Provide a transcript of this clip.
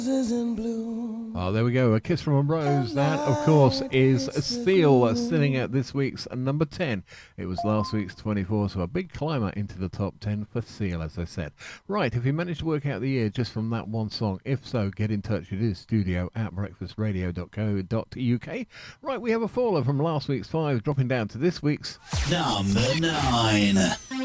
Oh, there we go. A Kiss from a Rose. That, of course, is Seal sitting at this week's number 10. It was last week's 24, so a big climber into the top 10 for Seal, as I said. Right, if you managed to work out the year just from that one song, if so, get in touch. It is studio@breakfastradio.co.uk. Right, we have a faller from last week's 5 dropping down to this week's number 9.